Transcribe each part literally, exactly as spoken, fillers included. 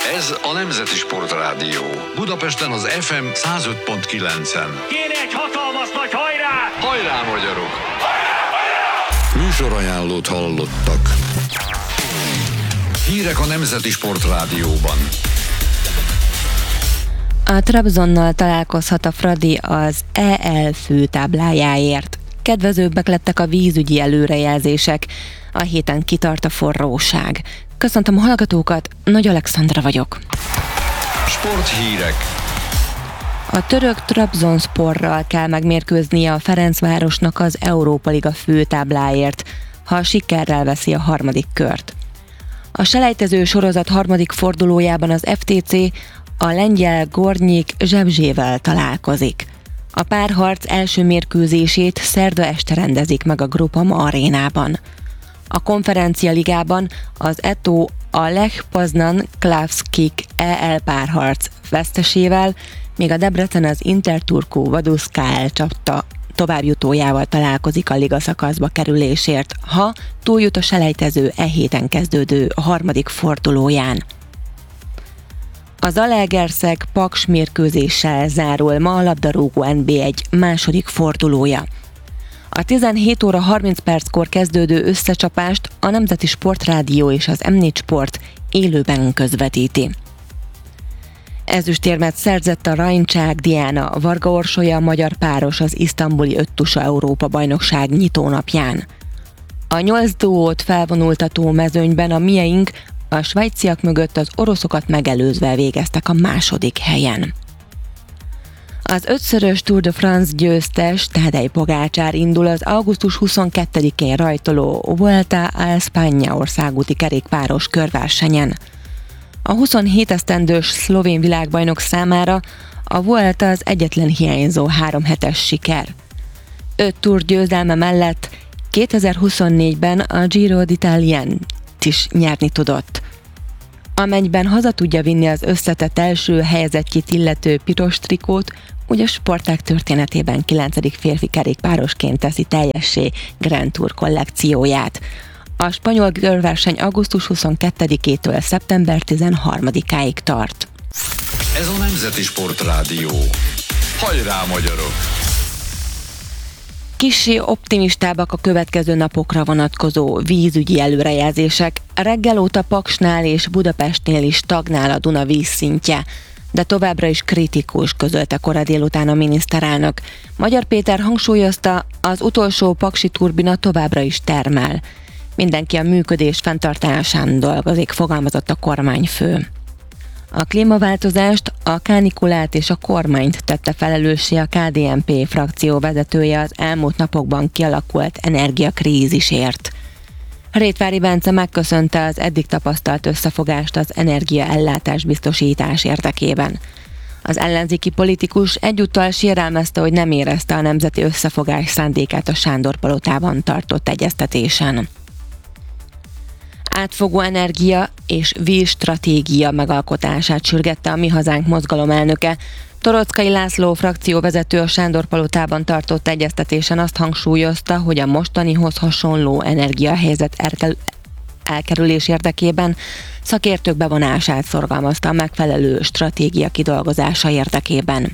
Ez a Nemzeti Sportrádió. Budapesten az ef em száz öt pont kilencen. Kéne egy hatalmas nagy hajrá! Hajrá, magyarok! Hajrá, hajrá! Műsorajánlót hallottak. Hírek a Nemzeti Sportrádióban. A Trabzonnal találkozhat a Fradi az é el főtáblájáért. Kedvezőbbek lettek a vízügyi előrejelzések. A héten kitart a forróság. Köszöntöm a hallgatókat, Nagy Alexandra vagyok. Sporthírek. A török Trabzonsporral kell megmérkőznie a Ferencvárosnak az Európa Liga főtábláért, ha sikerrel veszi a harmadik kört. A selejtező sorozat harmadik fordulójában az ef té cé a lengyel Gornyik Zsebzsével találkozik. A párharc első mérkőzését szerda este rendezik meg a Groupama arénában. A konferencia ligában az é té o a Lech Poznan Klavskik é el párharc vesztesével, míg a Debrecen az Interturku Vaduz ká el csapta továbbjutójával találkozik a liga szakaszba kerülésért, ha túljut a selejtező e héten kezdődő harmadik fordulóján. A Zalaegerszeg Paks mérkőzéssel zárul ma a labdarúgó en bé egy második fordulója. A tizenhét óra harminc perckor kezdődő összecsapást a Nemzeti Sportrádió és az em négy Sport élőben közvetíti. Ezüstérmet szerzett a Rajncsák Diana Varga Orsolya magyar páros az isztambuli öttusa Európa bajnokság nyitónapján. A nyolc duót felvonultató mezőnyben a mieink a svájciak mögött az oroszokat megelőzve végeztek a második helyen. Az ötszörös Tour de France győztes Tadej Pogačar indul az augusztus huszonkettedikén rajtoló Vuelta a España országúti kerékpáros körversenyen. A huszonhét esztendős szlovén világbajnok számára a Vuelta az egyetlen hiányzó három hetes siker. Öt Tour győzelme mellett kétezer-huszonnégyben a Giro d'Italiát is nyerni tudott. Amennyiben haza tudja vinni az összetett első helyezettjét illető piros trikót, úgy a sportág történetében kilencedik férfi kerékpárosként teszi teljessé Grand Tour kollekcióját. A spanyol körverseny augusztus huszonkettedikétől szeptember tizenharmadikáig tart. Ez a Nemzeti Sportrádió. Hajrá, magyarok! Kissé optimistábbak a következő napokra vonatkozó vízügyi előrejelzések. Reggel óta Paksnál és Budapestnél is stagnál a Duna vízszintje, de továbbra is kritikus, közölte kora délután a miniszterelnök. Magyar Péter hangsúlyozta, az utolsó paksi turbina továbbra is termel. Mindenki a működés fenntartásán dolgozik, fogalmazott a kormányfő. A klímaváltozást, a kánikulát és a kormányt tette felelőssé a ká dé en pé frakció vezetője az elmúlt napokban kialakult energiakrízisért. Rétvári Bence megköszönte az eddig tapasztalt összefogást az energiaellátás biztosítás érdekében. Az ellenzéki politikus egyúttal sérelmezte, hogy nem érezte a nemzeti összefogás szándékát a Sándor-palotában tartott egyeztetésen. Átfogó energia és vízstratégia megalkotását sürgette a Mi Hazánk mozgalom elnöke. Toroczkai László frakcióvezető a Sándor-palotában tartott egyeztetésen azt hangsúlyozta, hogy a mostanihoz hasonló energiahelyzet elkel- elkerülés érdekében szakértők bevonását szorgalmazta a megfelelő stratégia kidolgozása érdekében.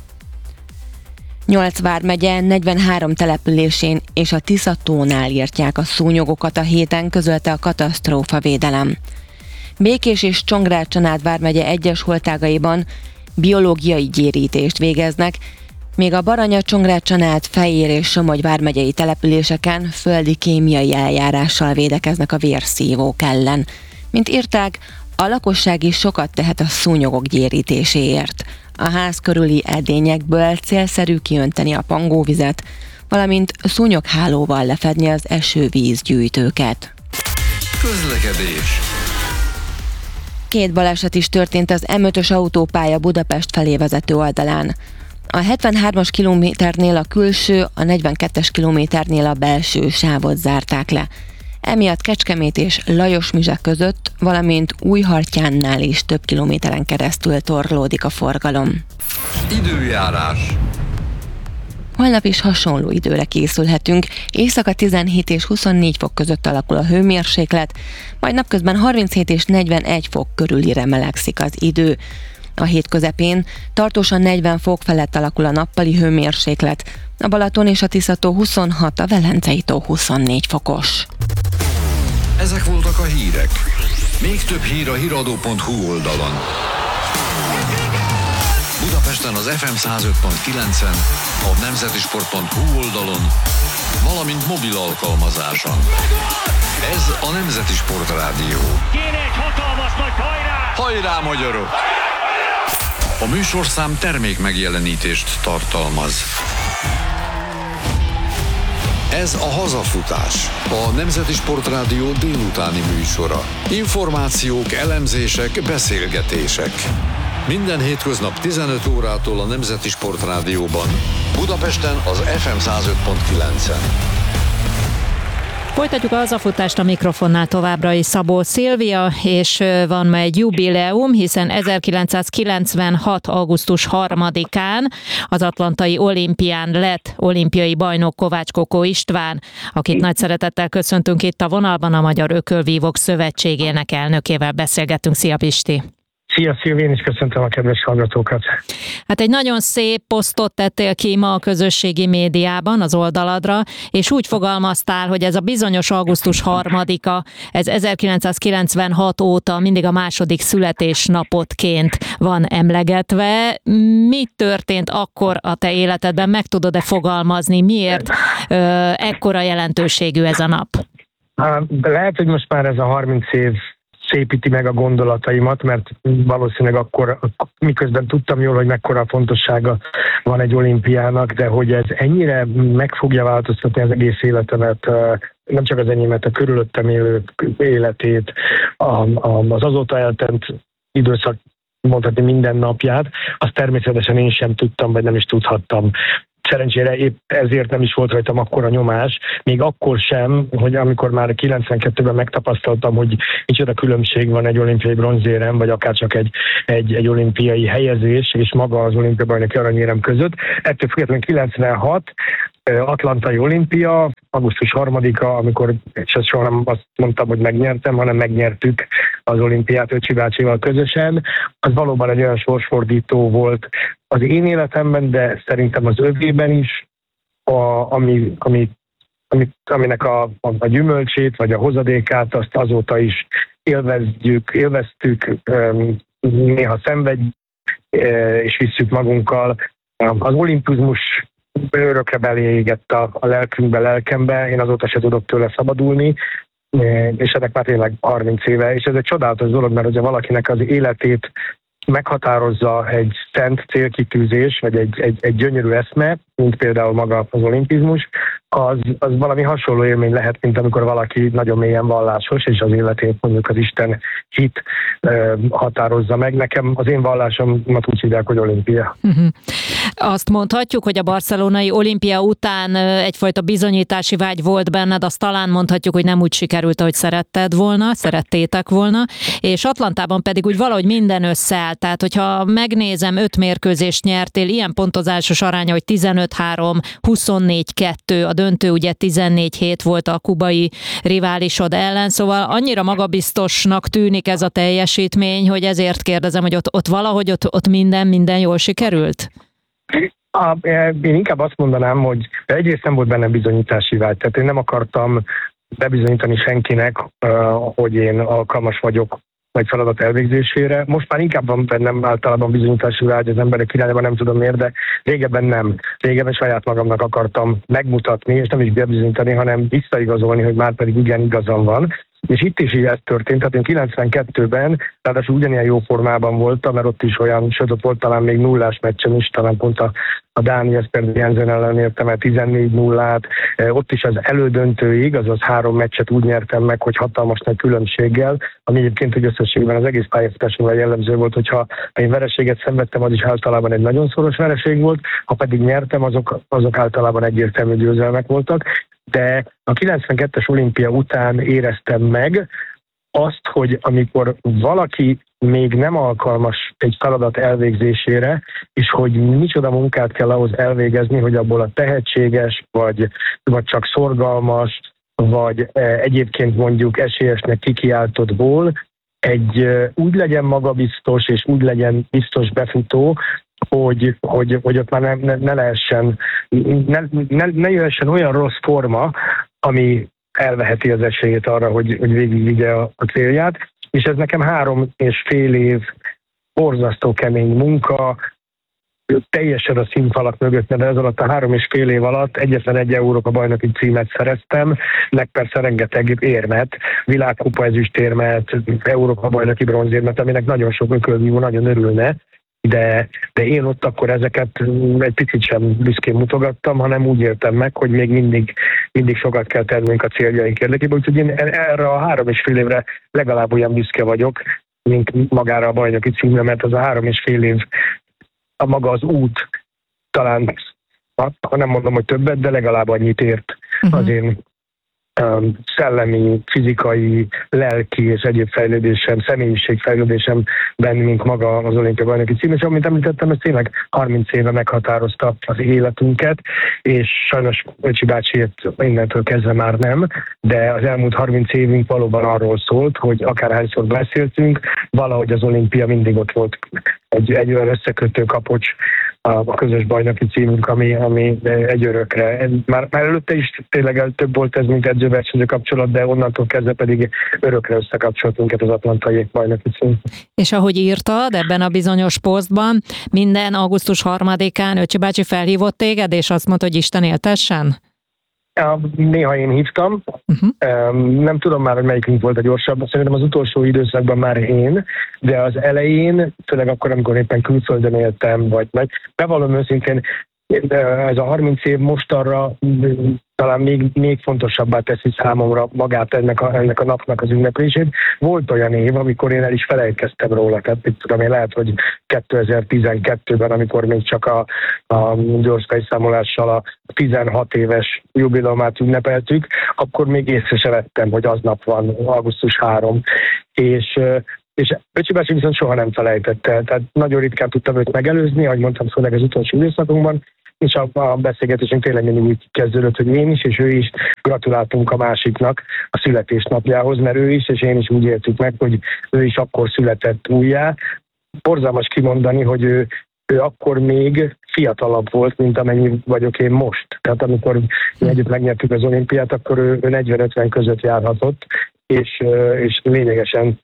Nyolc vármegye negyvenhárom településén és a Tisza-tónál írtják a szúnyogokat a héten, közölte a katasztrófavédelem. Békés és Csongrád-Csanád vármegye egyes holtágaiban biológiai gyérítést végeznek, míg a Baranya, Csongrád-Csanád, Fejér és Somogy vármegyei településeken földi kémiai eljárással védekeznek a vérszívók ellen. Mint írták, a lakosság is sokat tehet a szúnyogok gyérítéséért. A ház körüli edényekből célszerű kiönteni a pangóvizet, valamint szúnyoghálóval lefedni az esővízgyűjtőket. Közlekedés. Két baleset is történt az em ötös autópálya Budapest felé vezető oldalán. A hetvenhármas kilométernél a külső, a negyvenkettes kilométernél a belső sávot zárták le. Emiatt Kecskemét és Lajosmizse között, valamint Újhartyánnál is több kilométeren keresztül torlódik a forgalom. Időjárás. Holnap is hasonló időre készülhetünk. Éjszaka tizenhét és huszonnégy fok között alakul a hőmérséklet, majd napközben harminchét és negyvenegy fok körülire melegszik az idő. A hét közepén tartósan negyven fok felett alakul a nappali hőmérséklet, a Balaton és a Tisza-tó huszonhat, a Velencei-tó huszonnégy fokos. Ezek voltak a hírek. Még több hír a híradó pont hu oldalon. Budapesten az ef em száz öt pont kilencen, a nemzetisport pont hu oldalon, valamint mobil alkalmazáson. Ez a Nemzeti Sport Rádió. Kéne egy hatalmas nagy hajrá! Hajrá, magyarok! A műsorszám termék megjelenítést tartalmaz. Ez a Hazafutás, a Nemzeti Sport Rádió délutáni műsora. Információk, elemzések, beszélgetések. Minden hétköznap tizenöt órától a Nemzeti Sport Rádióban, Budapesten az ef em száz öt pont kilencen. Folytatjuk a hazafutást, a mikrofonnál továbbra is Szabó Szilvia, és van ma egy jubileum, hiszen ezerkilencszázkilencvenhat. augusztus harmadikán az atlantai olimpián lett olimpiai bajnok Kovács Kokó István, akit nagy szeretettel köszöntünk itt a vonalban, a Magyar Ökölvívók Szövetségének elnökével beszélgetünk. Szia, Pisti! Szia, Szilvi, én is köszöntöm a kedves hallgatókat. Hát egy nagyon szép posztot tettél ki ma a közösségi médiában, az oldaladra, és úgy fogalmaztál, hogy ez a bizonyos augusztus harmadika, ez ezerkilencszázkilencvenhat óta mindig a második születésnapotként van emlegetve. Mi történt akkor a te életedben? Meg tudod-e fogalmazni, miért ö, ekkora jelentőségű ez a nap? Lehet, hogy most már ez a harminc év szépíti meg a gondolataimat, mert valószínűleg akkor, miközben tudtam jól, hogy mekkora fontossága van egy olimpiának, de hogy ez ennyire meg fogja változtatni az egész életemet, nem csak az enyémet, a körülöttem élő életét, az azóta eltelt időszak, mondhatni minden napját, azt természetesen én sem tudtam, vagy nem is tudhattam. Szerencsére épp ezért nem is volt rajtam akkora nyomás, még akkor sem, hogy amikor már kilencvenkettőben megtapasztaltam, hogy micsoda különbség van egy olimpiai bronzérem, vagy akár csak egy, egy, egy olimpiai helyezés, és maga az olimpiai bajnoki aranyérem között. Ettől függetlenül kilencvenhat, atlantai olimpia, augusztus harmadika, amikor soha nem azt mondtam, hogy megnyertem, hanem megnyertük az olimpiát Öcsi bácsival közösen. Az valóban egy olyan sorsfordító volt az én életemben, de szerintem az övében is, a, ami, ami, ami, aminek a, a, a gyümölcsét, vagy a hozadékát, azt azóta is élvezzük, élveztük, néha szenvedjük, és visszük magunkkal. Az olimpizmus örökre beleégett a, a lelkünkbe, lelkembe, én azóta se tudok tőle szabadulni, és ennek már tényleg harminc éve, és ez egy csodálatos dolog, mert hogyha valakinek az életét meghatározza egy szent célkitűzés, vagy egy, egy, egy gyönyörű eszme, mint például maga az olimpizmus, az, az valami hasonló élmény lehet, mint amikor valaki nagyon mélyen vallásos, és az életét mondjuk az Isten hit e, határozza meg. Nekem az én vallásomat úgy hívják, hogy olimpia. Uh-huh. Azt mondhatjuk, hogy a barcelonai olimpia után egyfajta bizonyítási vágy volt benned, azt talán mondhatjuk, hogy nem úgy sikerült, ahogy szeretted volna, szerettétek volna, és Atlantában pedig úgy valahogy minden összeállt. Tehát, hogyha megnézem, öt mérkőzést nyertél, ilyen pontozásos aránya, hogy tizenöt három, huszonnégy kettő, a döntő ugye tizennégy hét volt a kubai riválisod ellen, szóval annyira magabiztosnak tűnik ez a teljesítmény, hogy ezért kérdezem, hogy ott, ott valahogy ott, ott minden, minden jól sikerült? A, én inkább azt mondanám, hogy egyrészt nem volt benne bizonyítási vágy, tehát én nem akartam bebizonyítani senkinek, hogy én alkalmas vagyok egy feladat elvégzésére. Most már inkább van bennem általában bizonyítási vágy az emberek irányában, nem tudom miért, de régebben nem. Régebben saját magamnak akartam megmutatni, és nem is bebizonyítani, hanem visszaigazolni, hogy már pedig igen, igazam van. És itt is így ez történt, tehát én kilencvenkettőben, ráadásul ugyanilyen jó formában voltam, mert ott is olyan, sőt ott volt talán még nullás meccsen is, talán pont a, a Dáni Eszper Jensen ellen értem el tizennégy nullát, ott is az elődöntőig, azaz három meccset úgy nyertem meg, hogy hatalmas nagy különbséggel, ami egyébként hogy összességben az egész pályafutásomra jellemző volt, hogyha én vereséget szenvedtem, az is általában egy nagyon szoros vereség volt, ha pedig nyertem, azok, azok általában egyértelmű győzelmek voltak. De a kilencvenkettes olimpia után éreztem meg azt, hogy amikor valaki még nem alkalmas egy feladat elvégzésére, és hogy micsoda munkát kell ahhoz elvégezni, hogy abból a tehetséges, vagy, vagy csak szorgalmas, vagy egyébként mondjuk esélyesnek kikiáltottból egy úgy legyen magabiztos, és úgy legyen biztos befutó, hogy, hogy, hogy ott már ne, ne, ne lehessen, ne, ne, ne jöhessen olyan rossz forma, ami elveheti az esélyét arra, hogy, hogy végigvigye a, a célját. És ez nekem három és fél év borzasztó kemény munka, teljesen a színfalak mögött, de ez alatt a három és fél év alatt egyetlen egy Európa bajnoki címet szereztem, meg persze rengeteg érmet, világkupa ezüstérmet, Európa bajnoki bronzérmet, aminek nagyon sok ökölvívó nagyon örülne, de, de én ott akkor ezeket egy picit sem büszkén mutogattam, hanem úgy éltem meg, hogy még mindig, mindig sokat kell tennünk a céljaink érdekében, úgyhogy én erre a három és fél évre legalább olyan büszke vagyok, mint magára a bajnoki címre, mert az a három és fél év a maga az út talán, ha nem mondom, hogy többet, de legalább annyit ért uh-huh. az én um, szellemi, fizikai, lelki és egyéb fejlődésem, személyiségfejlődésemben, mint maga az olimpiai bajnoki cím. És amit említettem, ez tényleg harminc éve meghatározta az életünket, és sajnos Öcsi bácsiért innentől kezdve már nem, de az elmúlt harminc évünk valóban arról szólt, hogy akárhányszor beszéltünk, valahogy az olimpia mindig ott volt egy, egy olyan összekötő kapocs a, a közös bajnoki címünk, ami, ami egy örökre. Már, már előtte is tényleg több volt ez, mint edzőversenyző kapcsolat, de onnantól kezdve pedig örökre összekapcsolt minket az atlantai bajnoki cím. És ahogy írtad ebben a bizonyos posztban, minden augusztus harmadikán Öcsi bácsi felhívott téged, és azt mondta, hogy Isten éltessen? Néha én hívtam, uh-huh. nem tudom már, hogy melyikünk volt a gyorsabb, szerintem az utolsó időszakban már én, de az elején, főleg akkor, amikor éppen külföldön éltem, vagy meg, bevallom őszintén, ez a harminc év mostanra talán még, még fontosabbá teszi számomra magát ennek a, ennek a napnak az ünneplését. Volt olyan év, amikor én el is felejtkeztem róla, tehát itt tudom én, lehet, hogy kétezer-tizenkettőben, amikor még csak a, a gyors fejszámolással a tizenhat éves jubileumát ünnepeltük, akkor még észre se vettem, hogy aznap van augusztus harmadika, és És Öcsi bácsi viszont soha nem felejtette, tehát nagyon ritkán tudtam őt megelőzni, ahogy mondtam, főleg az utolsó időszakunkban, és a, a beszélgetésünk tényleg mindig úgy kezdődött, hogy én is, és ő is gratuláltunk a másiknak a születésnapjához, mert ő is, és én is úgy éltük meg, hogy ő is akkor született újjá. Borzalmas kimondani, hogy ő, ő akkor még fiatalabb volt, mint amennyi vagyok én most. Tehát amikor mi együtt megnyertük az olimpiát, akkor ő, ő negyven-ötven között járhatott, és, és lényegesen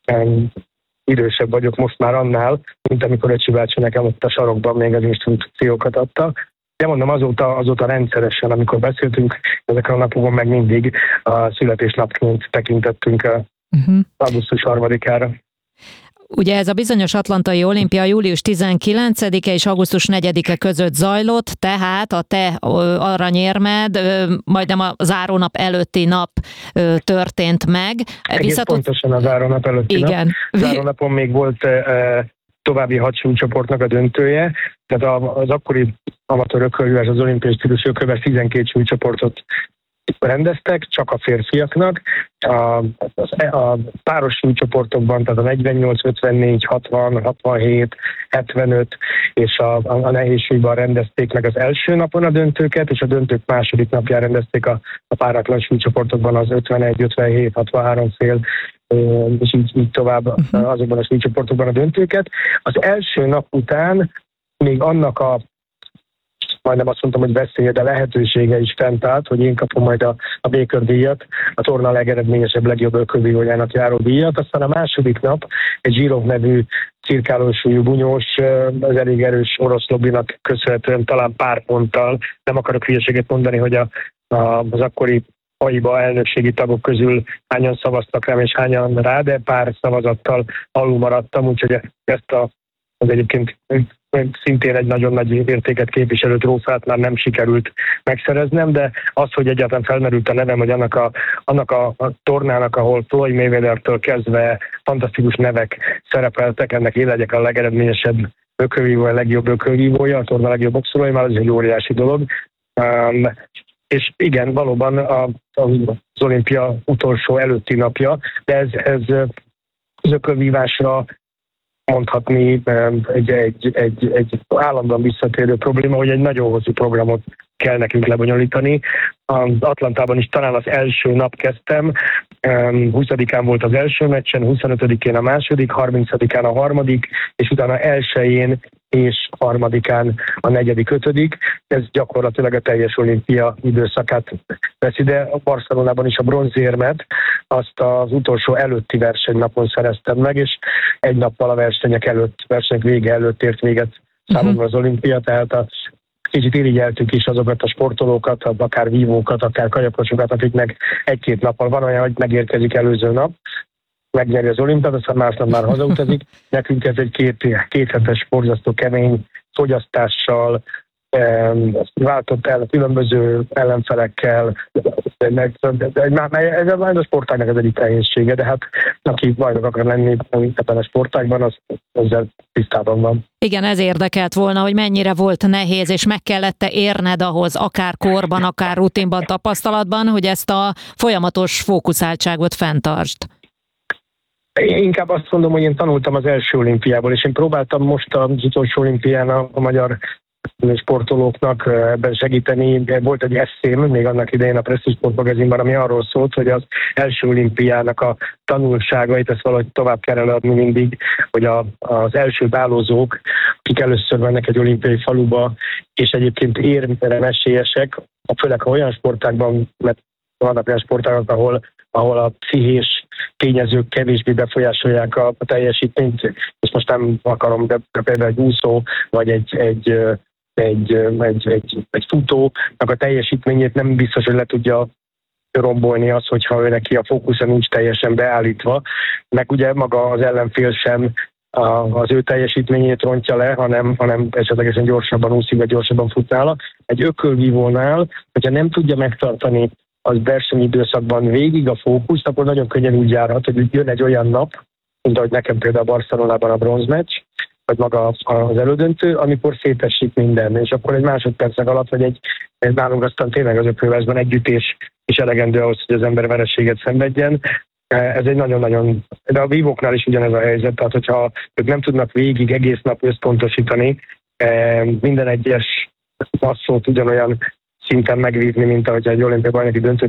idősebb vagyok most már annál, mint amikor Öcsi bácsi nekem ott a sarokban még az instrukciókat adta. De mondom, azóta, azóta rendszeresen, amikor beszéltünk, ezeken a napokon meg mindig a születésnapként tekintettünk a uh-huh. augusztus harmadikára. Ugye ez a bizonyos atlantai olimpia július tizenkilencedike és augusztus negyedike között zajlott, tehát a te aranyérmed majdnem a zárónap előtti nap történt meg. Egész Visszatott... pontosan a zárónap előtti Igen. nap. Zárónapon még volt további hat súlycsoportnak a döntője, tehát az akkori amatőr ökölvívás, az olimpiai stílusú ökölvívás tizenkét súlycsoportot rendeztek, csak a férfiaknak. A, a, a páros súlycsoportokban, tehát a negyvennyolc, ötvennégy, hatvan, hatvanhét, hetvenöt és a, a, a nehéz súlyban rendezték meg az első napon a döntőket, és a döntők második napján rendezték a, a páratlan súlycsoportokban az ötvenegy, ötvenhét, hatvanhárom fél, és így, így tovább uh-huh. azokban a súlycsoportokban a döntőket. Az első nap után még annak a majdnem azt mondtam, hogy veszélye, de lehetősége is fent állt, hogy én kapom majd a, a Baker díjat, a torna legeredményesebb, legjobb ökölvívójának járó díjat. Aztán a második nap egy Zsirov nevű cirkálósúlyú bunyós, az elég erős orosz lobbinak köszönhetően talán pár ponttal, nem akarok hülyeséget mondani, hogy a, a, az akkori AIBA elnökségi tagok közül hányan szavaztak rám, és hányan rá, de pár szavazattal alul maradtam, úgyhogy ezt a, az egyébként szintén egy nagyon nagy értéket képviselő trófeát már nem sikerült megszereznem, de az, hogy egyáltalán felmerült a nevem, hogy annak a, annak a, a tornának, ahol Floyd Mayweather-től kezdve fantasztikus nevek szerepeltek, ennek én legyek a legeredményesebb ökölvívó, a legjobb ökölvívója, a torna legjobb boxolója, már ez egy óriási dolog. Um, és igen, valóban a, az olimpia utolsó előtti napja, de ez, ez az ökölvívásra mondhatni egy, egy, egy, egy állandóan visszatérő probléma, hogy egy nagyon hosszú programot kell nekünk lebonyolítani. Az Atlantában is talán az első nap kezdtem, huszadikán volt az első meccsen, huszonötödikén a második, harmincadikán a harmadik, és utána elsején és harmadikán a negyedik, ötödik. Ez gyakorlatilag a teljes olimpia időszakát veszi, de a Barcelonában is a bronzérmet azt az utolsó előtti versenynapon szereztem meg, és egy nappal a versenyek előtt, versenyek vége előtt ért véget számomra az olimpia, tehát a kicsit irigyeltük is azokat a sportolókat, akár vívókat, akár kagyakosokat, akiknek egy-két nappal van olyan, hogy megérkezik előző nap, megnyeri az olimpiát, aztán másnap már hazautazik. Nekünk ez egy két, két hetes borzasztó kemény fogyasztással, váltott el a különböző ellenfelekkel, de ez a sportágnak az egyik nehézsége, de hát aki bajnok akar lenni ebben a sportágban, az ezzel tisztában van. Igen, ez érdekelt volna, hogy mennyire volt nehéz, és meg kellett-e érned ahhoz, akár korban, akár rutinban, tapasztalatban, hogy ezt a folyamatos fókuszáltságot fenntartsd. Én inkább azt mondom, hogy én tanultam az első olimpiából, és én próbáltam most az utolsó olimpián a, a magyar sportolóknak ebben segíteni. Volt egy eszém, még annak idején a Prestige Sport magazinban, ami arról szólt, hogy az első olimpiának a tanulságait, ezt valahogy tovább kell eladni mindig, hogy a, az első bálózók, akik először mennek egy olimpiai faluba, és egyébként érmre esélyesek, főleg ha olyan sportákban, mert vannak olyan sportágok, ahol, ahol a pszichés tényezők kevésbé befolyásolják a, a teljesítményt, és most nem akarom, de például egy úszó, vagy egy, egy Egy, egy, egy, egy futónak a teljesítményét nem biztos, hogy le tudja rombolni az, hogyha ő neki a fókusza nincs teljesen beállítva, meg ugye maga az ellenfél sem a, az ő teljesítményét rontja le, hanem, hanem esetlegesen gyorsabban úszik, vagy gyorsabban fut nála. Egy ökölvívónál, hogyha nem tudja megtartani az versenyidőszakban végig a fókuszt, akkor nagyon könnyen úgy járhat, hogy jön egy olyan nap, mint ahogy nekem például Barcelonában a bronzmeccs, vagy maga az elődöntő, amikor szétesik minden, és akkor egy másodpercek alatt, vagy egy, egy nálunk aztán tényleg az öpőversben egy ütés is elegendő ahhoz, hogy az ember vereséget szenvedjen. Ez egy nagyon-nagyon, de a vívóknál is ugyanez a helyzet, tehát hogyha ők nem tudnak végig egész nap összpontosítani, minden egyes passzót ugyanolyan szinten megvízni, mint ahogy egy olimpiai bajnoki döntő